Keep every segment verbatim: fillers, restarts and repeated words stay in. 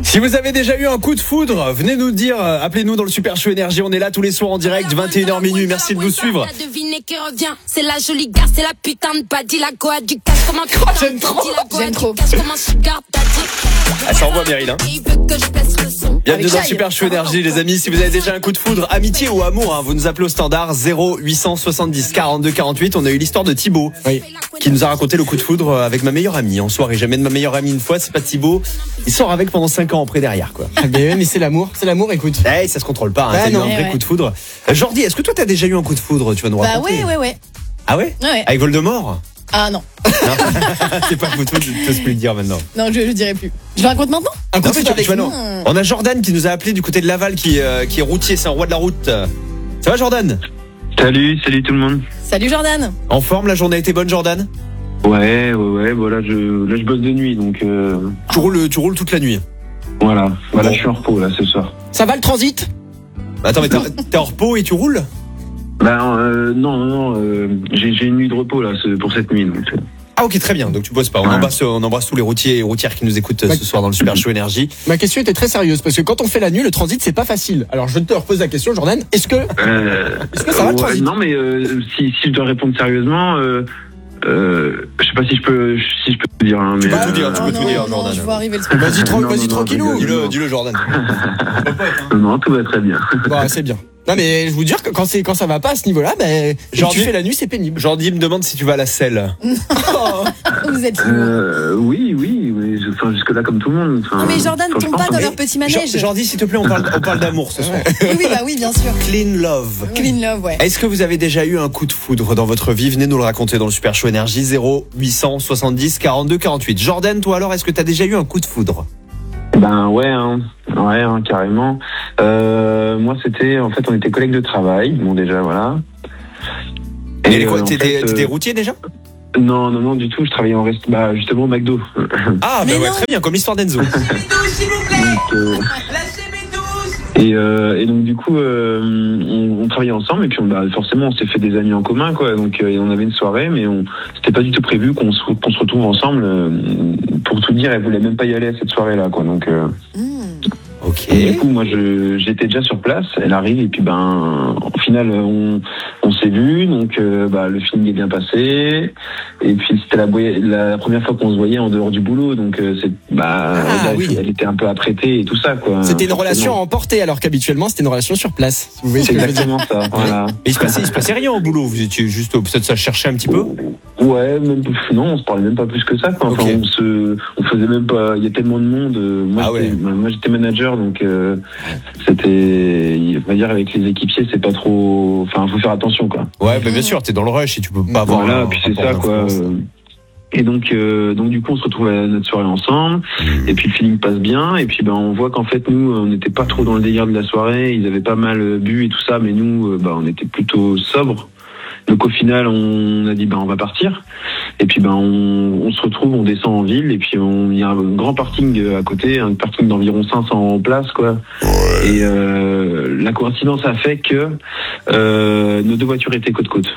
Si vous avez déjà eu un coup de foudre, venez nous le dire, appelez-nous dans le Super Show Énergie, on est là tous les soirs en direct, vingt et une heures minuit, merci de nous suivre. C'est la jolie gare, c'est la putain de badie, la goa du cash comme un putain. J'aime trop, j'aime trop. Ah, ça envoie Meryl, hein. Bienvenue dans le Super Show Énergie, les amis. Si vous avez déjà un coup de foudre, amitié ou amour, hein, vous nous appelez au standard zéro huit cent soixante-dix quarante-deux quarante-huit. On a eu l'histoire de Thibaut, oui, qui nous a raconté le coup de foudre avec ma meilleure amie en soirée. J'amène ma meilleure amie une fois, c'est pas Thibaut. Il sort avec pendant cinq ans après derrière, quoi. Mais, mais c'est l'amour, c'est l'amour, écoute. Eh, ça se contrôle pas, hein. Bah T'as eu non. un vrai ouais. coup de foudre. Euh, Jordi, est-ce que toi t'as déjà eu un coup de foudre? Tu vas nous Bah raconter. ouais, ouais, ouais. Ah ouais? Ouais. Avec Voldemort? Ah non, C'est pas coup de foudre, tu peux plus le dire maintenant. non, je, je dirais plus. Je le raconte maintenant. Un coup Non, de mais foudre tu, tu vois, avec non. On a Jordan qui nous a appelé du côté de Laval, qui, euh, qui est routier, c'est un roi de la route. Ça va, Jordan? Salut, salut tout le monde. Salut Jordan. En forme, la journée a été bonne, Jordan? Ouais, ouais, ouais, bon là je, là, je bosse de nuit, donc euh, Tu roules, tu roules toute la nuit. voilà. Voilà, Bon. je suis en repos là ce soir. Ça va le transit? Attends, mais t'es t'es en repos et tu roules? Ben euh, non, non, non, euh, j'ai, j'ai une nuit de repos là ce- pour cette nuit. Donc, euh. Ah ok, très bien, donc tu bosses pas. On Ouais. embrasse, on embrasse tous les routiers et routières qui nous écoutent euh, Bah, ce soir dans le Super Show Énergie. Ma question était très sérieuse parce que quand on fait la nuit, le transit c'est pas facile. Alors je te repose la question, Jordan. Est-ce que Euh, Est-ce que ça va, le ouais, transit? Non, mais euh, si, si je dois répondre sérieusement, euh, euh, je sais pas si je peux, si je peux le dire. Hein, mais, peux tout dire, tu euh, peux Oh tout non, dire, non, Jordan. je vois arriver le truc. vas-y, tra- Non, vas-y non, non, tranquillou. je rigole. Dis-le, dis-le, Jordan. Non, tout va très bien. Bah, c'est bien. Non mais je vous dire que quand c'est quand ça va pas à ce niveau-là, ben Jordi- tu fais la nuit, c'est pénible. Jordi me demande si tu vas à la selle. Vous êtes fous. Euh, oui, oui, oui. je- Enfin, jusque là comme tout le monde. Enfin, Non, mais Jordan enfin, je tombe pense, pas dans hein. leur petit manège. Jor- Jordi, s'il te plaît, on parle, on parle d'amour ce soir. Oui, oui, bah oui, bien sûr. Clean love. Clean love, ouais. Est-ce que vous avez déjà eu un coup de foudre dans votre vie? Venez nous le raconter dans le Super Show Énergie zéro huit cent soixante-dix quarante-deux quarante-huit. Jordan, toi alors, est-ce que tu as déjà eu un coup de foudre? Ben ouais, hein. ouais, hein, carrément. Euh, moi, c'était, en fait, on était collègues de travail. Bon, déjà, voilà. Et euh, en T'étais fait, t'étais euh, routier déjà? Non, non, non, du tout. Je travaillais en rest, bah justement au McDo. Ah, bah Mais ouais, non. très bien, comme l'histoire d'Enzo. Donc, euh, et, euh, et donc du coup, euh, on, on travaillait ensemble et puis on, bah, forcément, on s'est fait des amis en commun, quoi. Donc euh, on avait une soirée, mais on, c'était pas du tout prévu qu'on se, qu'on se retrouve ensemble. euh, pour tout dire, elle voulait même pas y aller à cette soirée-là, quoi. Donc euh, Ok. Et du coup, moi, je, j'étais déjà sur place. Elle arrive et puis, ben, au final, on, on s'est vu. Donc, euh, bah, le film est bien passé. Et puis, c'était la, la première fois qu'on se voyait en dehors du boulot. Donc, euh, c'est, bah, Ah, elle, oui. elle était un peu apprêtée et tout ça, quoi. C'était une Forcément. relation emportée alors qu'habituellement c'était une relation sur place. Si vous voyez ce C'est que je veux dire. exactement ça. Voilà. Mais il se passait, il se passait rien au boulot. Vous étiez juste, peut-être ça cherchait un petit peu. Ouais, même non, on se parlait même pas plus que ça, quoi. Enfin, Ok. on se, on faisait même pas. Il y a tellement de monde. euh, Moi, Ah j'étais, ouais. moi, j'étais manager, donc euh, c'était, on va dire, avec les équipiers, c'est pas trop. Enfin, faut faire attention, quoi. Ouais, bah bien sûr, t'es dans le rush et tu peux pas avoir. Voilà, un puis c'est rapport ça, quoi. d'influence. euh, Et donc, euh, donc du coup, on se retrouve à notre soirée ensemble, et puis le feeling passe bien, et puis ben on voit qu'en fait nous, on n'était pas trop dans le délire de la soirée, ils avaient pas mal euh, bu et tout ça, mais nous, euh, bah on était plutôt sobres. Donc au final, on a dit ben on va partir, et puis ben on, on se retrouve, on descend en ville, et puis on il y a un grand parking à côté, un parking d'environ cinq cents places, quoi. Et euh, la coïncidence a fait que euh, nos deux voitures étaient côte à côte.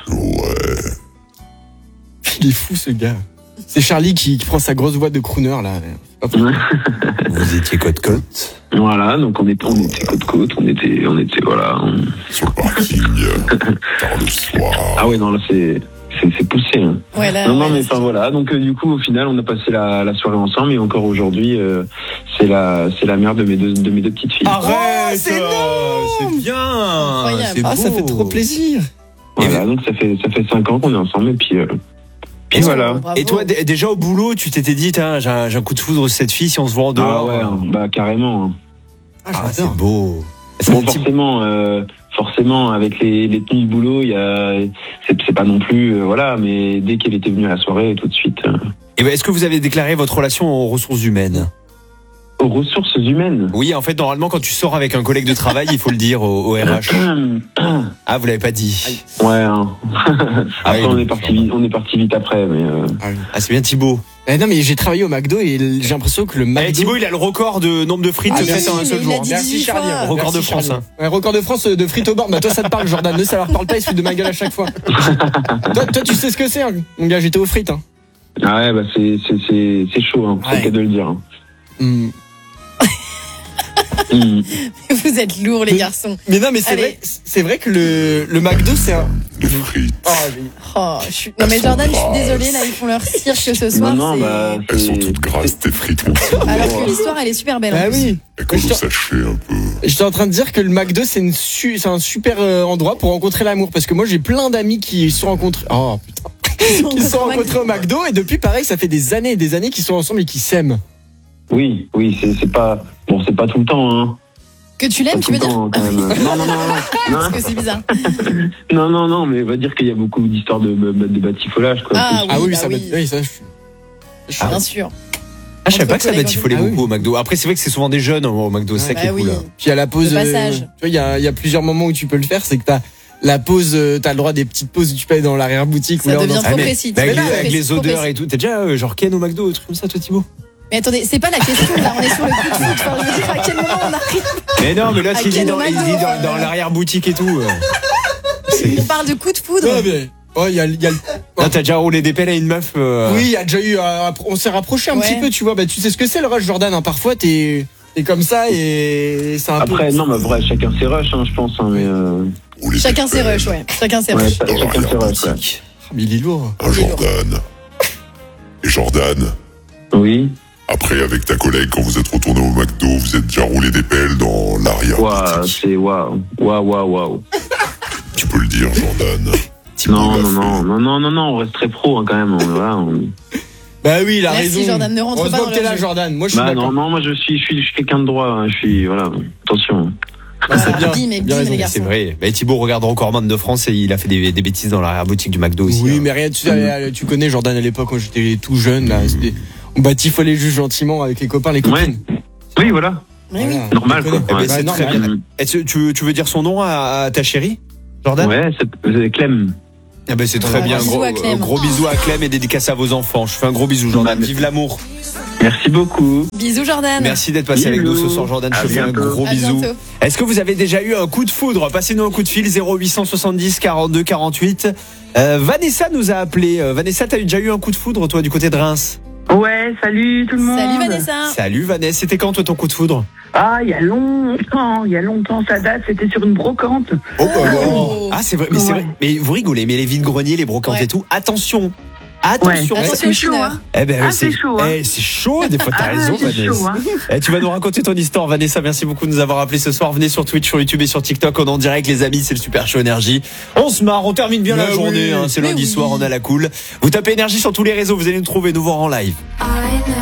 Il est fou ce gars. C'est Charlie qui, qui prend sa grosse voix de crooner là. Hop. Vous étiez côte-côte. Voilà, donc on était, on était côte côte, on était, on était, voilà. on- Sur le parking, tard le soir. Ah ouais, non, là c'est, c'est, c'est poussé. Hein. Ouais, là, non, non, ouais, mais là, enfin voilà. Donc euh, du coup, au final, on a passé la, la soirée ensemble et encore aujourd'hui, euh, c'est la, c'est la mère de mes deux, de mes deux petites filles. Arrête, Oh, c'est euh, c'est bien. Incroyable. C'est Ah, ça beau. fait trop plaisir. Voilà, donc ça fait, ça fait cinq ans qu'on est ensemble et puis, euh, puis Et voilà. Bravo. Et toi, d- déjà au boulot, tu t'étais dit, tiens, j'ai un, j'ai un coup de foudre sur cette fille si on se voit en Ah dehors. ouais, hein, bah carrément. hein. Ah, Ah, c'est j'adore. beau. C'est Bon, un petit- forcément, euh, forcément, avec les, les tenues de boulot, il y a, c'est, c'est pas non plus, euh, voilà, mais dès qu'elle était venue à la soirée, tout de suite. euh, Eh ben, est-ce que vous avez déclaré votre relation aux ressources humaines? aux ressources humaines. Oui, en fait, normalement, quand tu sors avec un collègue de travail, il faut le dire au, au R H. Ah, vous l'avez pas dit. Ouais. Hein. Après, oui, on donc, est parti vite, on est parti vite après, mais. Euh... Ah, oui. Ah, c'est bien Thibaut. Eh non mais j'ai travaillé au McDo et j'ai l'impression que le Eh, McDo. Thibaut, il a le record de nombre de frites Ah, faites merci, en un mais seul il l'a jour. dit Merci dix-huit Charlie. fois. Record de Merci, France, Charlie. hein. Ouais, record de France de frites au bord. Bah toi ça te parle Jordan, ne ça leur parle pas, ils se foutent de ma gueule à chaque fois. toi, toi tu sais ce que c'est, hein. Mon gars, j'étais aux frites. Hein. Ah ouais, bah c'est c'est c'est c'est chaud, hein. C'est Ouais. le cas de le dire. Hein. Hmm. Mmh. Vous êtes lourds, les garçons. Mais non, mais c'est Allez. vrai, c'est vrai que le, le McDo, c'est un. Les frites. Oh, mais- Oh, je suis... Non mais Jordan, je suis désolée, là ils font leur cirque ce soir. Non, non, c'est- bah, Elles sont c'est- toutes grasses, tes frites, mon petit. Alors que l'histoire, elle est super belle. en Bah plus. oui. Et qu'on Je nous te- sachait un peu. J'étais en train de dire que le McDo, c'est une su- c'est un super euh, endroit pour rencontrer l'amour. Parce que moi, j'ai plein d'amis qui se sont rencontrés. Oh putain. Qui se sont rencontrés au McDo et depuis, pareil, ça fait des années et des années qu'ils sont ensemble et qu'ils s'aiment. Oui, oui, c'est c'est pas bon, c'est pas tout le temps, hein. Que tu Pas l'aimes, tout tu veux le dire temps, quand même. Non, non, non, non, Parce non, que c'est bizarre. non, non, non, mais on va dire qu'il y a beaucoup d'histoires de, de, de batifolage, quoi. Ah Ah oui, bah ça, oui. va- oui, ça, je- je- Bien sûr. Ah, je savais Entre pas que ça collègues, batifolait ah oui. beaucoup au McDo. Après, c'est vrai que c'est souvent des jeunes au McDo, c'est ça Bah qui est oui. cool. Puis à la pause, Le euh, passage. tu vois, il y a, il y a plusieurs moments où tu peux le faire. C'est que t'as la pause, euh, t'as le droit des petites pauses où tu peux aller dans l'arrière-boutique. Ça ou là, on devient en- trop mais- précis. mais avec, Trop les, avec précis, les trop odeurs précis. et tout. T'es déjà euh, genre Ken au McDo, un truc comme ça, toi, Thibaut? Mais attendez, c'est pas la question là, on est sur le coup de foot. Enfin, je veux dire, à quel moment on arrive Mais non, mais là, À il dit Ken dans, au il McDo, dit dans, euh. dans l'arrière-boutique et tout. euh. C'est- On parle de coup de foudre. Ouais, mais- oh, il y a, il y a le- Non, t'as déjà roulé des pelles à une meuf euh, Oui, il y a déjà eu. euh, on s'est rapproché un Ouais. petit peu, tu vois. Bah, tu sais ce que c'est le rush, Jordan. Hein. Parfois, t'es t'es comme ça et c'est un Après, peu. non, mais vrai, chacun ses rushs, hein, je pense, hein, mais euh, Ou les Chacun ses pépères. rushs, ouais. Chacun ses ouais, rushs. cha- chacun ses rushs, ouais. Ah, mais il est lourd. Un Jordan. Et Jordan, Oui. après, avec ta collègue, quand vous êtes retourné au McDo, vous êtes déjà roulé des pelles dans l'arrière. Waouh, c'est waouh, waouh, waouh, waouh. Tu peux le dire, Jordan. Non, l'a non, fait. non, non, non, non, non, on reste très pro, hein, quand même. On, voilà, on- Bah oui, il a Merci, raison. Jordan, ne rentre pas Heureusement dans que t'es leur là, jeu. Jordan. Moi, je suis Bah d'accord. non, non, moi je suis, je suis, je suis quelqu'un de droit. hein, Je suis, voilà, attention. Ah, c'est bien. Bim et Bien bim, raison. les gars. C'est vrai. Mais Thibaut regarde Recordman de France et il a fait des, des bêtises dans l'arrière-boutique du McDo aussi. Oui, hein. mais rien, tu, sais, tu connais Jordan à l'époque quand j'étais tout jeune. Là, c'était- on batifolait juste gentiment avec les copains, les copines. Oui, voilà, Oui, oui. Voilà, normal, tu quoi. connais. Eh ben, Ouais, c'est Bah, très normal. bien. Est-ce que tu, tu veux dire son nom à, à ta chérie, Jordan? ouais, c'est c'est Clem. Ah ben c'est très Gros bien. bisous Gros, à Clem. euh, gros bisous à Clem et dédicace à vos enfants. Je fais un gros bisou, Jordan. Bah, Vive l'amour. Merci beaucoup. Bisous, Jordan. Merci d'être passé avec nous ce soir, Jordan. Je À te fais un bientôt. gros À bisou. bientôt. Est-ce que vous avez déjà eu un coup de foudre? Passez-nous un coup de fil zéro huit cent soixante-dix quarante-deux quarante-huit. Euh, Vanessa nous a appelé. Euh, Vanessa, t'as déjà eu un coup de foudre toi du côté de Reims? Ouais, salut tout le monde. Salut Vanessa. Salut Vanessa, c'était quand toi ton coup de foudre? Ah, il y a longtemps, il y a longtemps, ça date, c'était sur une brocante. Oh, bah, Oh. Ah c'est vrai, mais c'est Ouais. vrai. Mais vous rigolez, mais les vides-greniers, les brocantes Ouais. et tout, attention. Attention. Ouais. Attention, C'est chaud, Chineur. hein. Eh ben, Ah, c'est c'est chaud, hein. Eh, c'est chaud, des fois t'as Ah, raison, c'est Vanessa. chaud, hein. Eh, tu vas nous raconter ton histoire, Vanessa. Merci beaucoup de nous avoir appelé ce soir. Venez sur Twitch, sur YouTube et sur TikTok. On est en direct, les amis. C'est le Super Show Énergie. On se marre, on termine bien Mais la journée. oui. hein. C'est Mais lundi oui. soir, on a la cool. Vous tapez Énergie sur tous les réseaux. Vous allez nous trouver, nous voir en live. I never